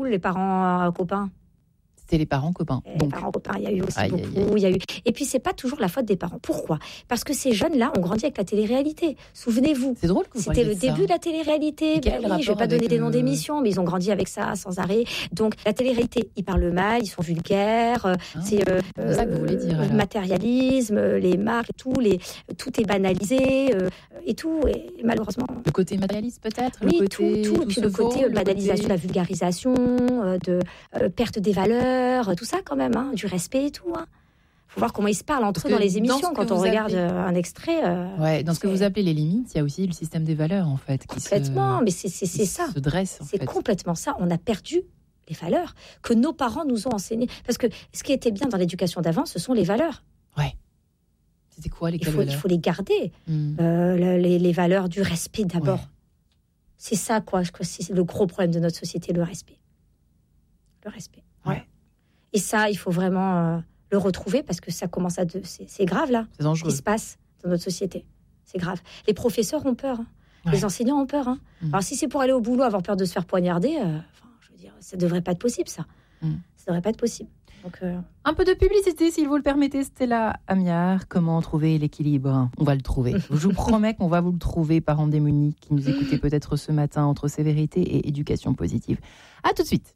les parents copains. C'était les parents copains. Les parents copains, il y a eu aussi beaucoup. Il y a eu... Et puis, c'est pas toujours la faute des parents. Pourquoi ? Parce que ces jeunes-là ont grandi avec la télé-réalité. Souvenez-vous. C'est drôle que vous C'était le début de la télé-réalité. Je ne vais pas donner des noms d'émissions, mais ils ont grandi avec ça sans arrêt. Donc, la télé-réalité, ils parlent mal, ils sont vulgaires. C'est ça que vous voulez dire. Le matérialisme, les marques, tout est banalisé et tout. Et malheureusement. Le côté matérialiste, peut-être. Oui, tout. Et puis le côté banalisation, la vulgarisation, de perte des valeurs. Tout ça quand même, du respect et tout. Faut voir comment ils se parlent entre eux dans les émissions quand on regarde un extrait. Dans ce que vous appelez les limites, il y a aussi le système des valeurs en fait. Complètement, mais c'est ça. Se dresse, c'est complètement ça. On a perdu les valeurs que nos parents nous ont enseignées. Parce que ce qui était bien dans l'éducation d'avant, ce sont les valeurs. Ouais. C'était quoi les valeurs ? Il faut les garder. Les valeurs du respect d'abord. Ouais. C'est ça quoi. C'est le gros problème de notre société, le respect. Le respect. Ouais. Et ça, il faut vraiment le retrouver parce que ça commence c'est grave là. C'est dangereux. Ce qui se passe dans notre société. C'est grave. Les professeurs ont peur. Les enseignants ont peur. Alors si c'est pour aller au boulot, avoir peur de se faire poignarder, je veux dire, ça devrait pas être possible ça. Ça devrait pas être possible. Donc, un peu de publicité, s'il vous le permettez, Stella Amiard. Comment trouver l'équilibre ? On va le trouver. Je vous promets qu'on va vous le trouver, parents démunis qui nous écoutez peut-être ce matin entre sévérité et éducation positive. À tout de suite.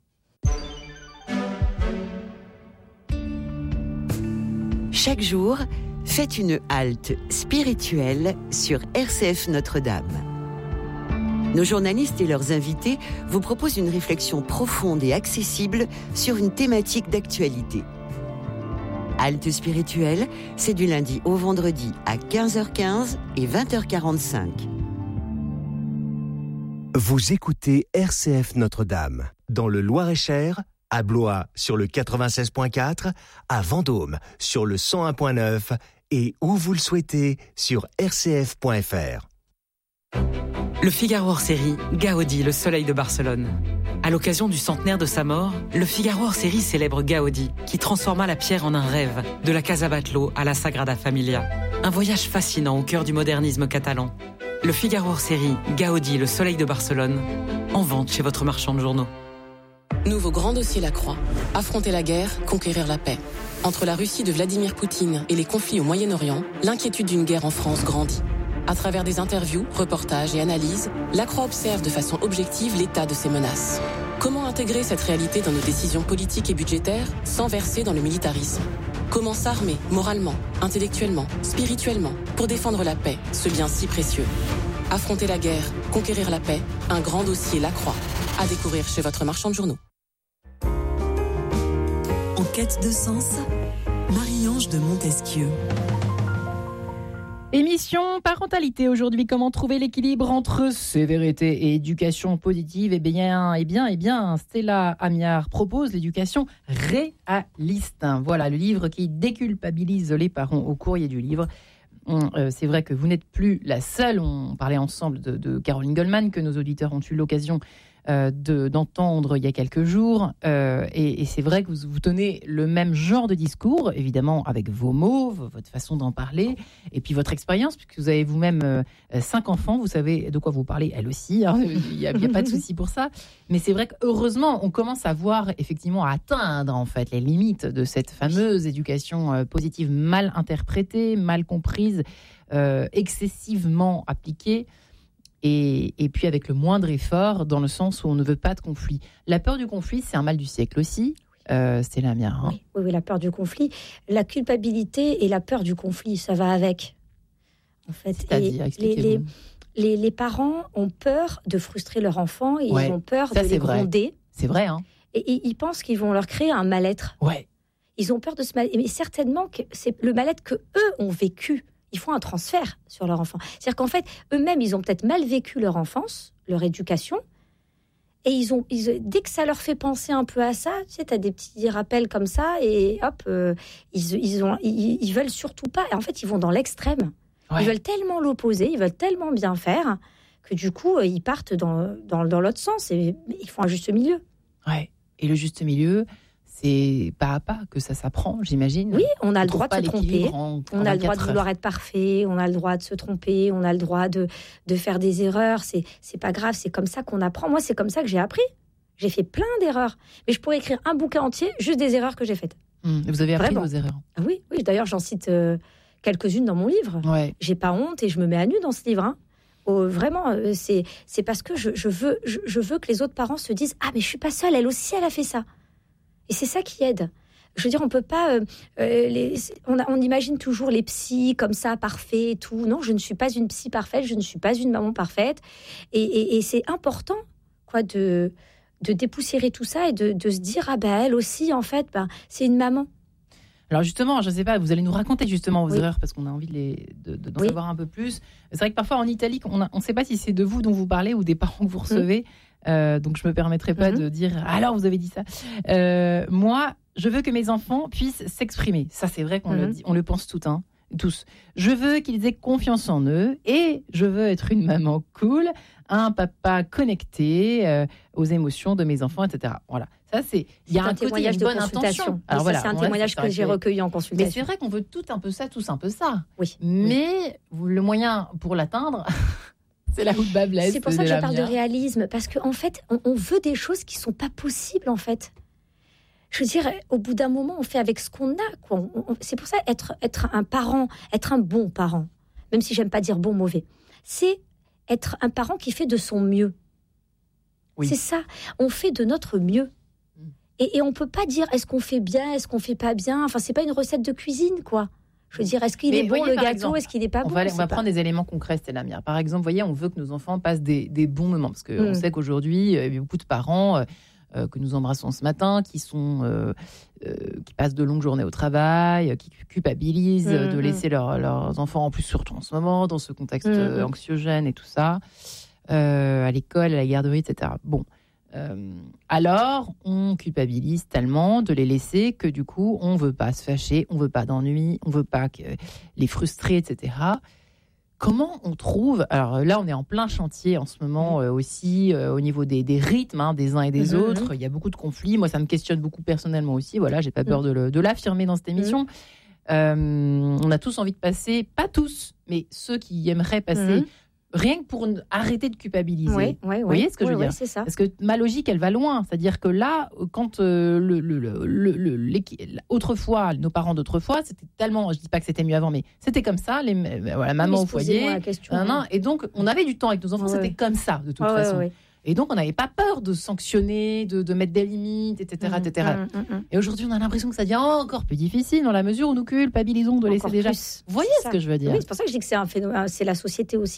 Chaque jour, faites une halte spirituelle sur RCF Notre-Dame. Nos journalistes et leurs invités vous proposent une réflexion profonde et accessible sur une thématique d'actualité. Halte spirituelle, c'est du lundi au vendredi à 15h15 et 20h45. Vous écoutez RCF Notre-Dame, dans le Loir-et-Cher, à Blois sur le 96.4, à Vendôme sur le 101.9 et où vous le souhaitez sur rcf.fr. Le Figaro hors-série, Gaudi, le soleil de Barcelone. À l'occasion du centenaire de sa mort, le Figaro hors-série célèbre Gaudi, qui transforma la pierre en un rêve, de la Casa Batlló à la Sagrada Familia. Un voyage fascinant au cœur du modernisme catalan. Le Figaro hors-série, Gaudi, le soleil de Barcelone, en vente chez votre marchand de journaux. Nouveau grand dossier La Croix. Affronter la guerre, conquérir la paix. Entre la Russie de Vladimir Poutine et les conflits au Moyen-Orient, l'inquiétude d'une guerre en France grandit. À travers des interviews, reportages et analyses, La Croix observe de façon objective l'état de ces menaces. Comment intégrer cette réalité dans nos décisions politiques et budgétaires sans verser dans le militarisme ? Comment s'armer moralement, intellectuellement, spirituellement pour défendre la paix, ce bien si précieux ? Affronter la guerre, conquérir la paix, un grand dossier La Croix. À découvrir chez votre marchand de journaux. En quête de sens, Marie-Ange de Montesquieu. Émission parentalité aujourd'hui, comment trouver l'équilibre entre sévérité et éducation positive ? Eh bien, Stella Amiard propose l'éducation réaliste. Voilà, le livre qui déculpabilise les parents au courrier du livre. C'est vrai que vous n'êtes plus la seule, on parlait ensemble de Caroline Goldman, que nos auditeurs ont eu l'occasion d'entendre il y a quelques jours, et c'est vrai que vous tenez le même genre de discours, évidemment avec vos mots, votre façon d'en parler, et puis votre expérience, puisque vous avez vous-même 5 enfants, vous savez de quoi vous parlez, elle aussi, il n'y a pas de souci pour ça, mais c'est vrai qu'heureusement on commence à voir effectivement à atteindre en fait les limites de cette fameuse éducation positive mal interprétée, mal comprise, excessivement appliquée. Et puis avec le moindre effort, dans le sens où on ne veut pas de conflit. La peur du conflit, c'est un mal du siècle aussi. C'est la mienne. Hein. Oui, la peur du conflit. La culpabilité et la peur du conflit, ça va avec. En fait, c'est-à-dire, les parents ont peur de frustrer leur enfant et ils ont peur de les gronder. C'est vrai. Hein. Et ils pensent qu'ils vont leur créer un mal-être. Ouais. Ils ont peur de ce mal-être. Mais certainement que c'est le mal-être que eux ont vécu. Ils font un transfert sur leur enfant. C'est-à-dire qu'en fait, eux-mêmes, ils ont peut-être mal vécu leur enfance, leur éducation, et dès que ça leur fait penser un peu à ça, tu sais, t'as des petits rappels comme ça, et hop, ils veulent surtout pas. Et en fait, ils vont dans l'extrême. Ouais. Ils veulent tellement l'opposer, ils veulent tellement bien faire, que du coup, ils partent dans l'autre sens, et ils font un juste milieu. Ouais. Et le juste milieu, c'est pas à pas que ça s'apprend, j'imagine. Oui, on a le droit de se tromper. On a le droit de vouloir être parfait. On a le droit de se tromper. On a le droit de faire des erreurs. C'est pas grave. C'est comme ça qu'on apprend. Moi, c'est comme ça que j'ai appris. J'ai fait plein d'erreurs. Mais je pourrais écrire un bouquin entier, juste des erreurs que j'ai faites. Vous avez appris vos erreurs. Oui, d'ailleurs, j'en cite quelques-unes dans mon livre. Ouais. J'ai pas honte et je me mets à nu dans ce livre. Hein. Vraiment, c'est parce que je veux que les autres parents se disent « Ah, mais je suis pas seule, elle aussi, elle a fait ça. » Et c'est ça qui aide. Je veux dire, on peut pas... on imagine toujours les psys comme ça, parfaits et tout. Non, je ne suis pas une psy parfaite, je ne suis pas une maman parfaite. Et c'est important, quoi, de dépoussiérer tout ça et de se dire « Ah ben, elle aussi, en fait, c'est une maman. » Alors justement, je ne sais pas, vous allez nous raconter justement vos erreurs parce qu'on a envie d'en savoir un peu plus. C'est vrai que parfois en Italie, on ne sait pas si c'est de vous dont vous parlez ou des parents que vous recevez. Donc je ne me permettrai pas de dire « Alors, vous avez dit ça ». Moi, je veux que mes enfants puissent s'exprimer. Ça, c'est vrai qu'on le dit, on le pense tous. Je veux qu'ils aient confiance en eux et je veux être une maman cool, un papa connecté aux émotions de mes enfants, etc. Voilà. Ça, il y a un témoignage de consultation. Alors voilà, c'est un témoignage que j'ai recueilli en consultation. Mais c'est vrai qu'on veut tous un peu ça. Oui. Mais le moyen pour l'atteindre, c'est là où le bas blesse. C'est pour ça que je parle de réalisme, parce qu'en fait, on veut des choses qui ne sont pas possibles, en fait. Je veux dire, au bout d'un moment, on fait avec ce qu'on a, quoi. C'est pour ça, être un parent, être un bon parent, même si j'aime pas dire bon, mauvais, c'est être un parent qui fait de son mieux. Oui. C'est ça, on fait de notre mieux. Et on peut pas dire est-ce qu'on fait bien, est-ce qu'on fait pas bien. Enfin, c'est pas une recette de cuisine, quoi. Je veux dire, est-ce qu'il est bon le gâteau, est-ce qu'il n'est pas bon. On va prendre des éléments concrets, Stella Amiard. Par exemple, voyez, on veut que nos enfants passent des bons moments, parce qu'on sait qu'aujourd'hui, il y a beaucoup de parents que nous embrassons ce matin, qui passent de longues journées au travail, qui culpabilisent de laisser leurs enfants, en plus surtout en ce moment, dans ce contexte anxiogène et tout ça, à l'école, à la garderie, etc. Bon. Alors, on culpabilise tellement de les laisser que du coup, on ne veut pas se fâcher, on ne veut pas d'ennui, on ne veut pas les frustrer, etc. Comment on trouve... Alors là, on est en plein chantier en ce moment aussi, au niveau des rythmes des uns et des autres. Il y a beaucoup de conflits. Moi, ça me questionne beaucoup personnellement aussi. Voilà, j'ai pas peur de l'affirmer dans cette émission. On a tous envie de passer, pas tous, mais ceux qui aimeraient passer... Rien que pour arrêter de culpabiliser. Vous voyez ce que je veux dire ? C'est ça. Parce que ma logique, elle va loin. C'est-à-dire que là, quand autrefois, nos parents d'autrefois, c'était tellement... Je ne dis pas que c'était mieux avant, mais c'était comme ça. Maman au foyer. Et donc, on avait du temps avec nos enfants. C'était comme ça, de toute façon. Et donc, on n'avait pas peur de sanctionner, de mettre des limites, etc. Et aujourd'hui, on a l'impression que ça devient encore plus difficile dans la mesure où nous culpabilisons de laisser déjà... Vous voyez ce que je veux dire ? Oui, c'est pour ça que je dis que c'est un phénomène. C'est la société aussi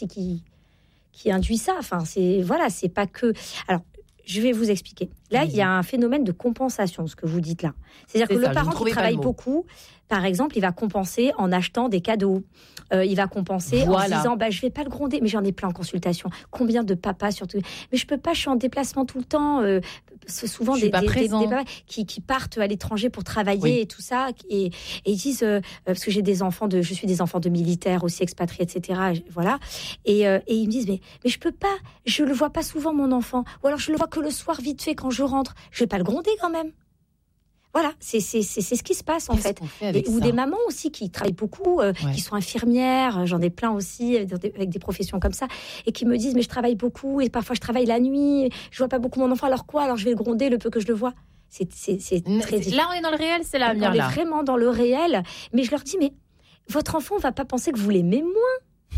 qui induit ça. Enfin, c'est pas que... Alors, je vais vous expliquer. Là, il y a un phénomène de compensation, ce que vous dites là. C'est-à-dire que le parent qui travaille beaucoup, par exemple, il va compenser en achetant des cadeaux. Il va compenser en se disant je vais pas le gronder, mais j'en ai plein en consultation. Combien de papas surtout. Mais je peux pas, je suis en déplacement tout le temps. C'est souvent des papas qui partent à l'étranger pour travailler et tout ça. Et ils disent, parce que je suis des enfants de militaires aussi expatriés, etc. Voilà. Et ils me disent, mais je peux pas, je le vois pas souvent mon enfant. Ou alors je le vois que le soir vite fait quand je rentre. Je vais pas le gronder quand même. Voilà, c'est ce qui se passe en fait. Ou des mamans aussi qui travaillent beaucoup, qui sont infirmières, j'en ai plein aussi avec des professions comme ça, et qui me disent mais je travaille beaucoup et parfois je travaille la nuit, je vois pas beaucoup mon enfant, alors quoi ? Alors je vais le gronder le peu que je le vois. C'est très difficile. Là on est dans le réel, c'est la mienne. On est vraiment dans le réel, mais je leur dis mais votre enfant va pas penser que vous l'aimez moins.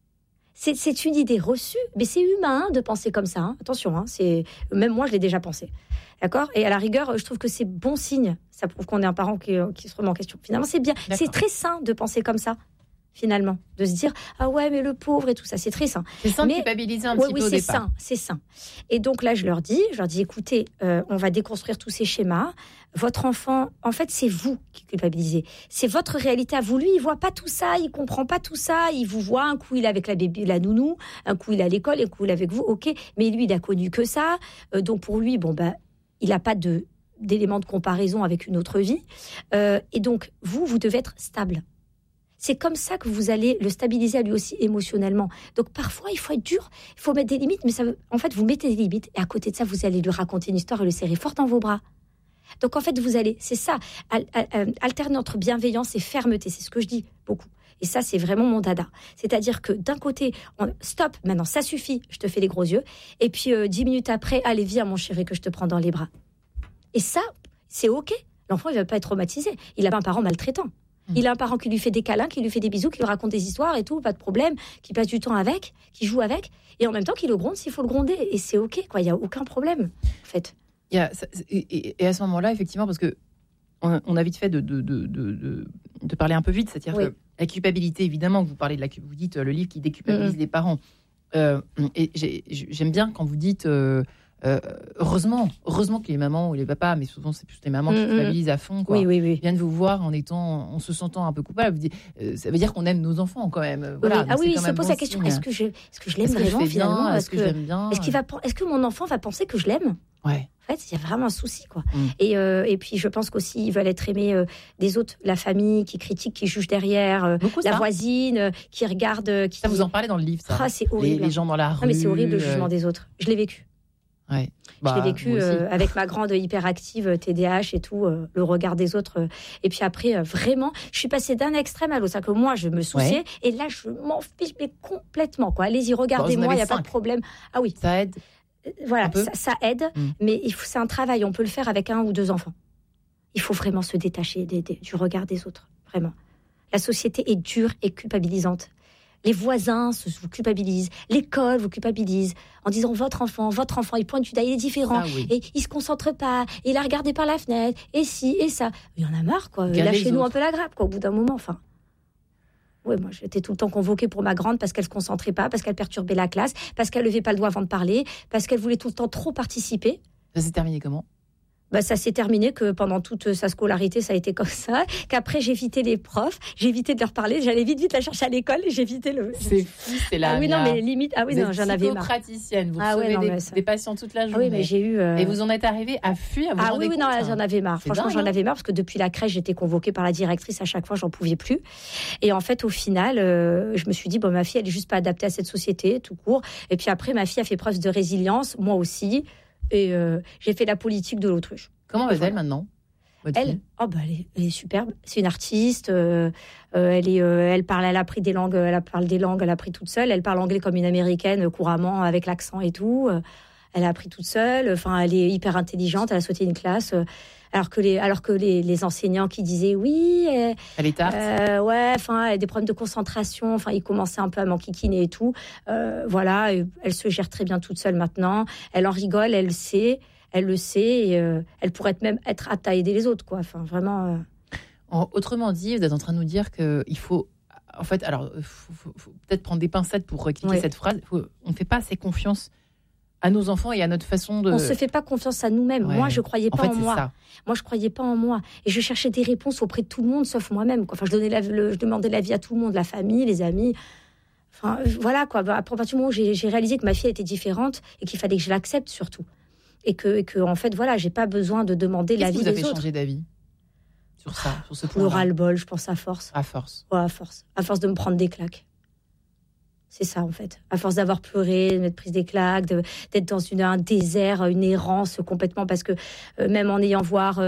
C'est une idée reçue, mais c'est humain de penser comme ça. Attention, même moi je l'ai déjà pensé. D'accord ? Et à la rigueur, je trouve que c'est bon signe. Ça prouve qu'on est un parent qui se remet en question. Finalement, c'est bien. D'accord. C'est très sain de penser comme ça, finalement. De se dire, ah ouais, mais le pauvre et tout ça, c'est très sain. C'est sain de culpabiliser un petit peu au départ. C'est sain. Et donc là, je leur dis, écoutez, on va déconstruire tous ces schémas. Votre enfant, en fait, c'est vous qui culpabilisez. C'est votre réalité à vous. Lui, il voit pas tout ça, il comprend pas tout ça. Il vous voit, un coup, il est avec la nounou, un coup, il est à l'école, un coup, il est avec vous. Ok, mais lui, il a connu que ça. Donc pour lui, il n'a pas d'éléments de comparaison avec une autre vie. Et donc, vous devez être stable. C'est comme ça que vous allez le stabiliser à lui aussi émotionnellement. Donc, parfois, il faut être dur, il faut mettre des limites, mais en fait, vous mettez des limites et à côté de ça, vous allez lui raconter une histoire et le serrer fort dans vos bras. Donc, en fait, c'est ça, alterner entre bienveillance et fermeté. C'est ce que je dis beaucoup. Et ça, c'est vraiment mon dada. C'est-à-dire que d'un côté, stop, maintenant, ça suffit, je te fais les gros yeux. Et puis 10 minutes après, allez, viens, mon chéri, que je te prends dans les bras. Et ça, c'est OK. L'enfant, il ne va pas être traumatisé. Il n'a pas un parent maltraitant. Il a un parent qui lui fait des câlins, qui lui fait des bisous, qui lui raconte des histoires et tout, pas de problème, qui passe du temps avec, qui joue avec, et en même temps qui le gronde s'il faut le gronder. Et c'est OK, quoi. Il n'y a aucun problème, en fait. Et à ce moment-là, effectivement, parce que on a vite fait de parler un peu vite, c'est-à-dire que la culpabilité, évidemment, vous parlez vous dites le livre qui déculpabilise les parents. Et j'aime bien quand vous dites heureusement que les mamans ou les papas, mais souvent c'est plus les mamans qui culpabilisent à fond, quoi, viennent vous voir en se sentant un peu coupable. Ça veut dire qu'on aime nos enfants quand même. Voilà, il se pose la question, est-ce que je l'aime vraiment finalement? Est-ce que j'aime bien? Est-ce que mon enfant va penser que je l'aime? Ouais. En fait, il y a vraiment un souci, quoi. Et puis, je pense qu'aussi, ils veulent être aimés des autres, la famille qui critique, qui juge derrière, la voisine qui regarde. Ça, vous en parlez dans le livre, ça. C'est horrible. Les gens dans la rue. Ah, mais c'est horrible, le jugement des autres. Je l'ai vécu. Ouais. Je l'ai vécu avec ma grande hyperactive TDAH et tout, le regard des autres. Et puis après, vraiment, je suis passée d'un extrême à l'autre. C'est-à-dire que moi, je me souciais et là, je m'en fiche mais complètement, quoi. Allez-y, regardez-moi, il n'y a pas de problème. Ah oui. Ça aide. Voilà, ça aide, mais c'est un travail. On peut le faire avec 1 ou 2 enfants. Il faut vraiment se détacher du regard des autres, vraiment. La société est dure et culpabilisante. Les voisins vous culpabilisent, l'école vous culpabilise en disant votre enfant, il pointe du doigt, il est différent, et il se concentre pas, et il a regardé par la fenêtre, et ci, et ça. Il y en a marre, quoi. Lâchez-nous un peu la grappe, quoi, au bout d'un moment, enfin. Oui, moi, j'étais tout le temps convoquée pour ma grande parce qu'elle se concentrait pas, parce qu'elle perturbait la classe, parce qu'elle levait pas le doigt avant de parler, parce qu'elle voulait tout le temps trop participer. Ça s'est terminé comment ? Ça s'est terminé que pendant toute sa scolarité, ça a été comme ça. Qu'après, j'évitais les profs, j'évitais de leur parler. J'allais vite la chercher à l'école et j'évitais le... C'est fou, c'est là. Ah oui, non, mais limite... Ah oui, non, j'en avais marre. Vous recevez des patients toute la journée. Ah oui, mais j'ai eu... Et vous en êtes arrivé à fuir, Ah oui, non, j'en avais marre. Franchement, j'en avais marre parce que depuis la crèche, j'étais convoquée par la directrice à chaque fois, j'en pouvais plus. Et en fait, au final, je me suis dit, ma fille, elle est juste pas adaptée à cette société, tout court. Et puis après, ma fille a fait preuve de résilience, moi aussi. Et j'ai fait la politique de l'autruche. Comment va-t-elle maintenant, elle est superbe. C'est une artiste. Elle parle des langues. Elle a appris toute seule. Elle parle anglais comme une américaine couramment avec l'accent et tout. Elle a appris toute seule. Enfin, elle est hyper intelligente. Elle a sauté une classe. Alors que les enseignants qui disaient oui, elle est tarte. Elle a des problèmes de concentration. Enfin, ils commençaient un peu à m'enquiquiner et tout. Voilà, elle se gère très bien toute seule maintenant. Elle en rigole, elle le sait, et elle pourrait même être apte à aider les autres, quoi. Enfin, vraiment. Autrement dit, vous êtes en train de nous dire qu'il faut, en fait, faut peut-être prendre des pincettes pour expliquer cette phrase. On ne fait pas assez confiance à nos enfants et à notre façon de... On se fait pas confiance à nous-mêmes. Ouais. Moi, je croyais pas en moi. Ça. Moi, je croyais pas en moi. Et je cherchais des réponses auprès de tout le monde, sauf moi-même, quoi. Enfin, je demandais l'avis à tout le monde, la famille, les amis. Enfin, voilà, quoi. À partir du moment où j'ai réalisé que ma fille était différente et qu'il fallait que je l'accepte, surtout. Et que en fait, voilà, j'ai pas besoin de demander l'avis des autres. Vous avez changé d'avis sur ça, sur ce point-là? Le ras-le-bol, je pense, à force. À force. Ouais, à force. À force de me prendre des claques. C'est ça, en fait. À force d'avoir pleuré, de m'être prise des claques, d'être dans un désert, une errance complètement, parce que même en ayant voir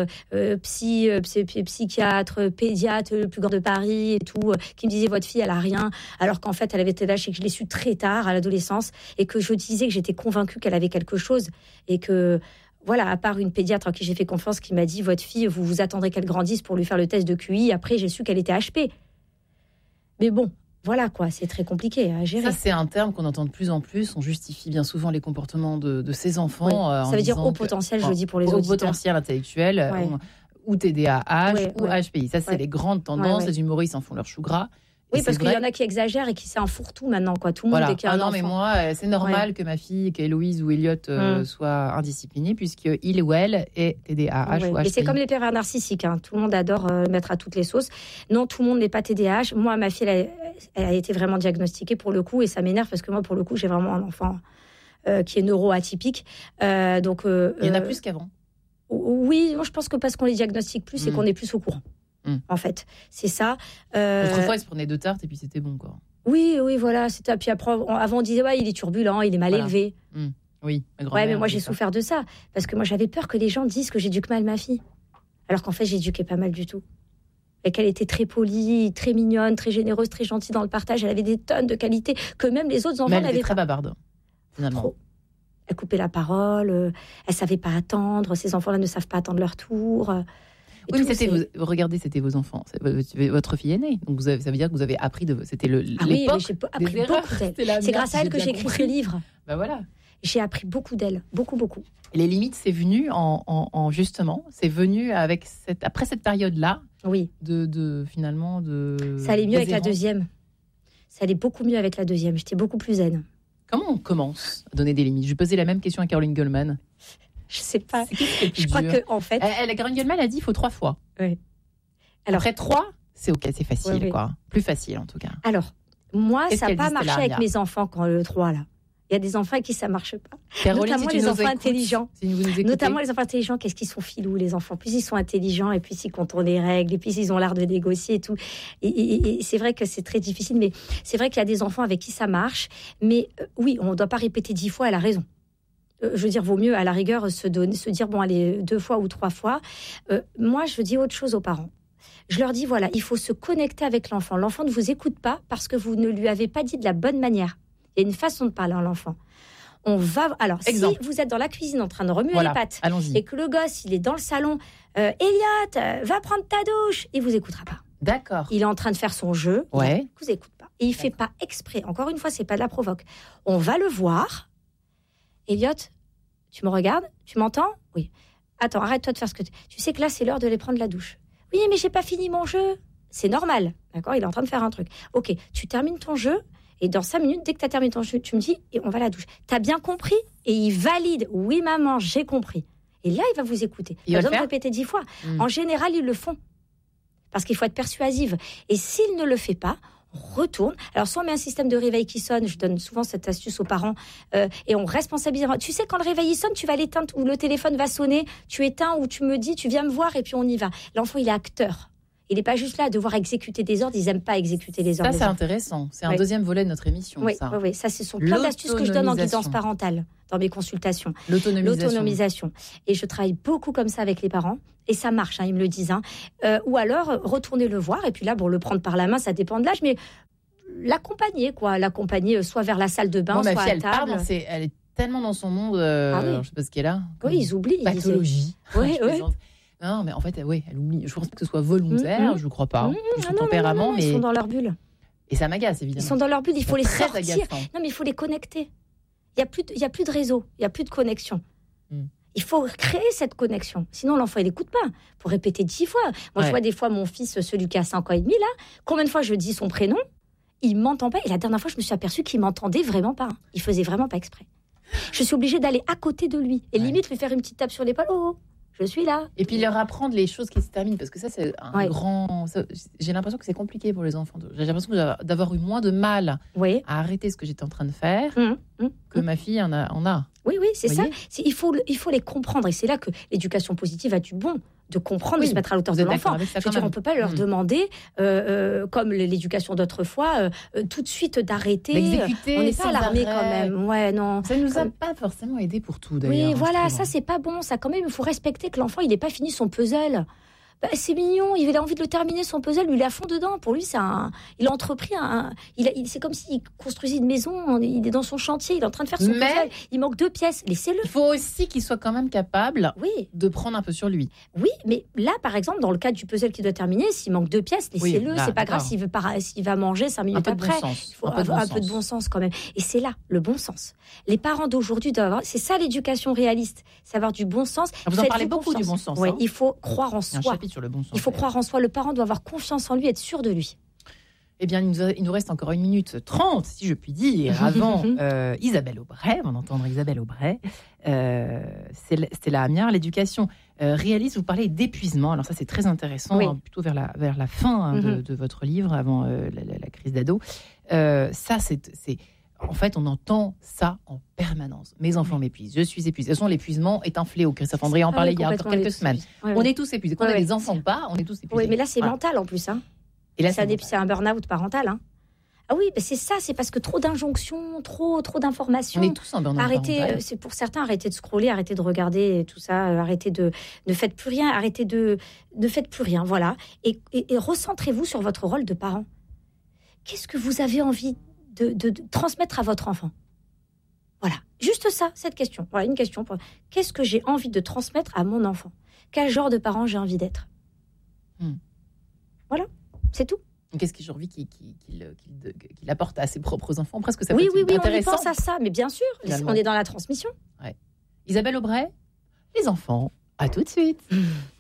psychiatre, pédiatre, le plus grand de Paris et tout, qui me disait votre fille, elle a rien, alors qu'en fait, elle avait tel âge et que je l'ai su très tard, à l'adolescence, et que je disais que j'étais convaincue qu'elle avait quelque chose, et que... Voilà, à part une pédiatre à qui j'ai fait confiance, qui m'a dit votre fille, vous vous attendrez qu'elle grandisse pour lui faire le test de QI. Après, j'ai su qu'elle était HP. Mais bon, voilà quoi, c'est très compliqué à gérer. Ça, c'est un terme qu'on entend de plus en plus. On justifie bien souvent les comportements de ces enfants. Oui. Ça veut dire haut potentiel, je dis pour les auditeurs. Haut potentiel intellectuel, ou TDAH, ou HPI. Ça, c'est les grandes tendances. Les humoristes en font leur chou gras. Oui, parce qu'il y en a qui exagèrent et qui c'est un fourre-tout maintenant, quoi. Tout le monde est qu'un enfant. Non, mais moi, c'est normal que ma fille, qu'Héloïse ou Elliot soient indisciplinés, puisqu'il ou elle est TDAH ou HPI. Et c'est comme les pervers narcissiques, hein. Tout le monde adore mettre à toutes les sauces. Non, tout le monde n'est pas TDAH. Moi, ma fille, elle a été vraiment diagnostiquée pour le coup, et ça m'énerve parce que moi, pour le coup, j'ai vraiment un enfant qui est neuroatypique. Il y en a plus qu'avant. Oui, moi, je pense que parce qu'on les diagnostique plus, c'est qu'on est plus au courant. En fait, c'est ça. Autrefois, ils se prenaient 2 tartes et puis c'était bon, quoi. Oui, voilà. C'était... Puis après, avant, on disait, il est turbulent, il est mal élevé. Oui, mais moi, j'ai souffert de ça. Parce que moi, j'avais peur que les gens disent que j'éduque mal ma fille. Alors qu'en fait, j'éduquais pas mal du tout. et qu'elle était très polie, très mignonne, très généreuse, très gentille dans le partage. Elle avait des tonnes de qualités que même les autres enfants Mais elle n'avaient était très pas. bavarde, finalement. Trop. Elle coupait la parole, elle savait pas attendre. Ces enfants-là ne savent pas attendre leur tour. Oui, mais regardez, c'était vos enfants, votre fille aînée. Donc ça veut dire que vous avez appris c'était l'époque. Oui, mais j'ai appris erreurs. beaucoup d'elle. C'est grâce à elle que j'ai écrit ce livre. Ben voilà. J'ai appris beaucoup d'elle, beaucoup. Et les limites, c'est venu justement, c'est venu après cette période-là. Oui. Finalement de. Ça allait mieux avec la deuxième. Ça allait beaucoup mieux avec la deuxième. J'étais beaucoup plus zen. Comment on commence à donner des limites ? Je posais la même question à Caroline Goldman. Je sais pas. Je crois que en fait, Caroline Goldman a dit il faut 3 fois. Oui. Alors après 3, c'est ok, c'est facile, oui. quoi. Plus facile en tout cas. Alors moi, Qu'est-ce ça n'a qu'elle pas dit, marché Stella avec Amia mes enfants quand le 3 là. Il y a des enfants avec qui ça marche pas. Caroline, notamment si les nous enfants écoutes, intelligents. Si vous nous écoutez. Notamment les enfants intelligents, qu'est-ce qu'ils sont filous les enfants. Plus ils sont intelligents et plus ils contournent les règles et puis ils ont l'art de négocier et tout. Et c'est vrai que c'est très difficile, mais c'est vrai qu'il y a des enfants avec qui ça marche. Mais oui, on ne doit pas répéter 10 fois, elle a raison. Je veux dire, vaut mieux à la rigueur se dire, bon, allez, 2 fois ou 3 fois. Moi, je dis autre chose aux parents. Je leur dis, voilà, il faut se connecter avec l'enfant. L'enfant ne vous écoute pas parce que vous ne lui avez pas dit de la bonne manière. Il y a une façon de parler à l'enfant. Alors, exemple. Si vous êtes dans la cuisine en train de remuer les pattes allons-y. et que le gosse, il est dans le salon, Elliot, va prendre ta douche, il vous écoutera pas. D'accord. Il est en train de faire son jeu, Ouais. il vous écoute pas. Et il fait pas exprès. Encore une fois, c'est pas de la provoque. On va le voir. Elliot, tu me regardes? Tu m'entends? Oui. Attends, arrête-toi de faire ce que tu sais que là, c'est l'heure de aller prendre la douche. Oui, mais j'ai pas fini mon jeu. C'est normal. D'accord? Il est en train de faire un truc. Ok, tu termines ton jeu. Et dans 5 minutes, dès que tu as terminé ton jeu, tu me dis, et on va à la douche. Tu as bien compris? Et il valide. Oui, maman, j'ai compris. Et là, il va vous écouter. Il va le besoin de faire répéter 10 fois. En général, ils le font. Parce qu'il faut être persuasive. Et s'il ne le fait pas, on retourne. Alors, soit on met un système de réveil qui sonne. Je donne souvent cette astuce aux parents. Et on responsabilise. Tu sais, quand le réveil il sonne, tu vas l'éteindre ou le téléphone va sonner. Tu éteins ou tu me dis, tu viens me voir et puis on y va. L'enfant, il est acteur. Il n'est pas juste là à devoir exécuter des ordres. Ils n'aiment pas exécuter les ordres. Ça, c'est intéressant. C'est un deuxième volet de notre émission. Oui, ça. Oui. Ça, ce sont plein d'astuces que je donne en guidance parentale, dans mes consultations. L'autonomisation. Et je travaille beaucoup comme ça avec les parents. Et ça marche, ils me le disent. Ou alors, retourner le voir. Et puis là, bon, le prendre par la main, ça dépend de l'âge. Mais l'accompagner, quoi. L'accompagner soit vers la salle de bain, soit à table. Elle est tellement dans son monde. Je ne sais pas ce qu'elle a. Oui, ils oublient. Pathologie. Oui. Non, mais en fait, oui, elle oublie. Je pense que ce soit volontaire, je ne crois pas. Son tempérament, non, mais ils sont dans leur bulle. Et ça m'agace, évidemment. Ils sont dans leur bulle, il faut les sortir. Agaçant. Non, mais il faut les connecter. Il n'y a plus de réseau, il n'y a plus de connexion. Il faut créer cette connexion. Sinon, l'enfant, il n'écoute pas. Il faut répéter 10 fois. Moi, je vois des fois mon fils, celui qui a 5 ans et demi, là, combien de fois je dis son prénom, il ne m'entend pas. Et la dernière fois, je me suis aperçue qu'il ne m'entendait vraiment pas. Il ne faisait vraiment pas exprès. Je suis obligée d'aller à côté de lui. Et limite, lui faire une petite tape sur l'épaule. Oh, je suis là. Et puis leur apprendre les choses qui se terminent, parce que ça, c'est un grand... j'ai l'impression que c'est compliqué pour les enfants. J'ai l'impression d'avoir eu moins de mal à arrêter ce que j'étais en train de faire que ma fille en a. Oui, c'est ça. Il faut les comprendre. Et c'est là que l'éducation positive a du bon, de comprendre, de se mettre à l'auteur de l'enfant. On ne peut pas leur demander, comme l'éducation d'autrefois, tout de suite d'arrêter. On n'est pas alarmé quand même. Ouais, non. Ça ne nous a pas forcément aidé pour tout, d'ailleurs. Oui, voilà, ça, c'est pas bon. Ça, quand même, il faut respecter que l'enfant, il n'ait pas fini son puzzle. C'est mignon, il a envie de le terminer, son puzzle, lui, il est à fond dedans. Pour lui, il a entrepris c'est comme s'il construisait une maison, il est dans son chantier, il est en train de faire son puzzle. Il manque 2 pièces, laissez-le. Il faut aussi qu'il soit quand même capable de prendre un peu sur lui. Oui, mais là, par exemple, dans le cadre du puzzle qu'il doit terminer, s'il manque 2 pièces, laissez-le, c'est pas grave s'il va manger 5 minutes après. Il faut avoir un peu de bon sens quand même. Et c'est là, le bon sens. Les parents d'aujourd'hui doivent avoir, c'est ça l'éducation réaliste, c'est avoir du bon sens. Vous en parlez beaucoup du bon sens. Oui, il faut croire en soi. Sur le bon sens, il faut croire en soi. Le parent doit avoir confiance en lui, être sûr de lui. Eh bien, il nous reste encore 1 minute 30, si je puis dire, avant Isabelle Aubray. On va entendre Isabelle Aubray. C'est la Amiard, l'éducation réaliste. Vous parlez d'épuisement. Alors ça, c'est très intéressant, plutôt vers la fin de votre livre, avant la crise d'ado. Ça, c'est... En fait, on entend ça en permanence. Mes enfants m'épuisent, je suis épuisée. De toute façon, l'épuisement est un fléau. Christophe André en parlait il y a encore quelques semaines. On est tous épuisés. Qu'on a des enfants ou pas, on est tous épuisés. Oui, mais là, c'est mental en plus. Et là, c'est un burn-out parental. Ah oui, c'est ça, c'est parce que trop d'injonctions, trop d'informations. On est tous en burn-out parental. C'est pour certains, arrêtez de scroller, arrêtez de regarder tout ça, arrêtez ne faites plus rien, ne faites plus rien, voilà. Et recentrez-vous sur votre rôle de parent. Qu'est-ce que vous avez envie de transmettre à votre enfant ? Voilà, juste ça, cette question. Voilà, une question. Qu'est-ce que j'ai envie de transmettre à mon enfant ? Quel genre de parent j'ai envie d'être ? Voilà, c'est tout. Qu'est-ce que j'ai envie qu'il apporte à ses propres enfants ? Presque ça oui, peut être intéressant. On y pense à ça, mais bien sûr, on est dans la transmission. Ouais. Isabelle Aubray, les enfants, à tout de suite.